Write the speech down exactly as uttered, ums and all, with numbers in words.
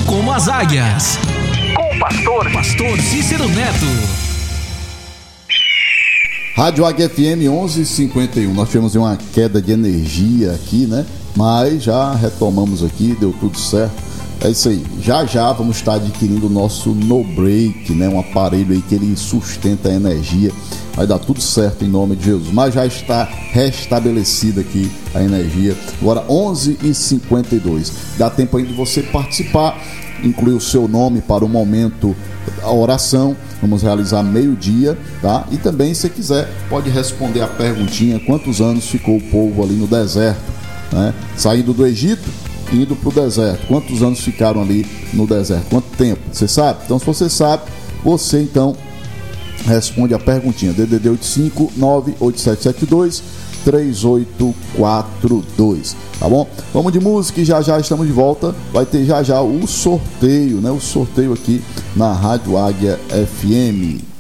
voando como as águias. Com o pastor, pastor Cícero Neto. Rádio Águia F M onze e cinquenta e um. Nós tivemos uma queda de energia aqui, né? Mas já retomamos aqui, deu tudo certo. É isso aí. Já já vamos estar adquirindo o nosso No Break, né? Um aparelho aí que ele sustenta a energia. Vai dar tudo certo em nome de Jesus. Mas já está restabelecida aqui a energia. Agora onze e cinquenta e dois. Dá tempo ainda de você participar, incluir o seu nome para o momento a oração. Vamos realizar meio-dia, tá? E também, se quiser, pode responder a perguntinha: quantos anos ficou o povo ali no deserto, né? Saindo do Egito, indo para o deserto. Quantos anos ficaram ali no deserto? Quanto tempo? Você sabe? Então, se você sabe, você então responde a perguntinha. D D D oito cinco nove oito sete sete dois três oito quatro dois, tá bom? Vamos de música e já já estamos de volta. Vai ter já já o sorteio, né? O sorteio aqui na Rádio Águia F M.